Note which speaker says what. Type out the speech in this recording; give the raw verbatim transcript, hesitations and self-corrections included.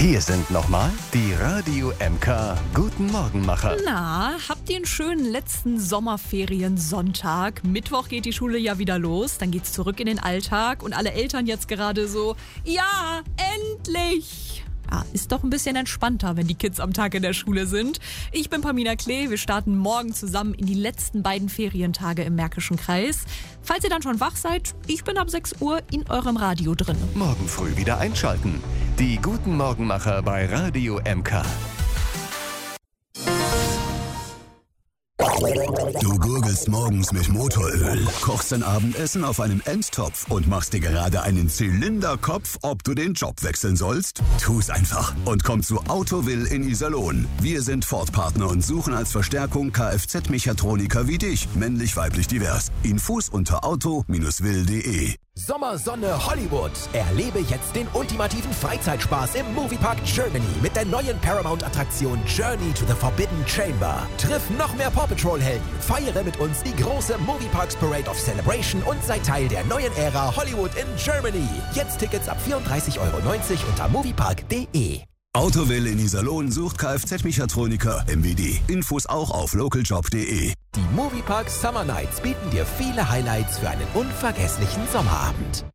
Speaker 1: Hier sind nochmal die Radio M K Guten Morgenmacher.
Speaker 2: Na, habt ihr einen schönen letzten Sommerferien-Sonntag? Mittwoch geht die Schule ja wieder los, dann geht's zurück in den Alltag und alle Eltern jetzt gerade so, ja, endlich! Ja, ist doch ein bisschen entspannter, wenn die Kids am Tag in der Schule sind. Ich bin Pamina Klee, wir starten morgen zusammen in die letzten beiden Ferientage im Märkischen Kreis. Falls ihr dann schon wach seid, ich bin ab sechs Uhr in eurem Radio drin.
Speaker 1: Morgen früh wieder einschalten. Die Guten Morgenmacher bei Radio M K.
Speaker 3: Du gurgelst morgens mit Motoröl, kochst dein Abendessen auf einem Endtopf und machst dir gerade einen Zylinderkopf, ob du den Job wechseln sollst? Tu's einfach und komm zu Autowill in Iserlohn. Wir sind Ford-Partner und suchen als Verstärkung Kfz-Mechatroniker wie dich, männlich-weiblich divers. Infos unter auto Bindestrich will punkt de.
Speaker 4: Sommersonne Hollywood. Erlebe jetzt den ultimativen Freizeitspaß im Moviepark Germany mit der neuen Paramount-Attraktion Journey to the Forbidden Chamber. Triff noch mehr Paw Patrol-Helden, feiere mit uns die große Movieparks Parade of Celebration und sei Teil der neuen Ära Hollywood in Germany. Jetzt Tickets ab vierunddreißig Euro neunzig unter moviepark punkt de.
Speaker 3: Autowill in Iserlohn sucht Kfz-Mechatroniker M W D. Infos auch auf lokaljob punkt de.
Speaker 4: Die Moviepark Summer Nights bieten dir viele Highlights für einen unvergesslichen Sommerabend.